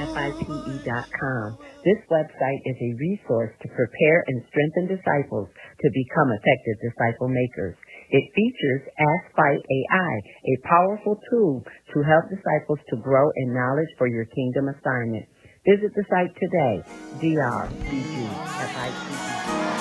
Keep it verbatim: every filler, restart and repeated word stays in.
F I T E dot com. This website is a resource to prepare and strengthen disciples to become effective disciple makers. It features Ask Fight A I, a powerful tool to help disciples to grow in knowledge for your kingdom assignment. Visit the site today, D R B G F I T E.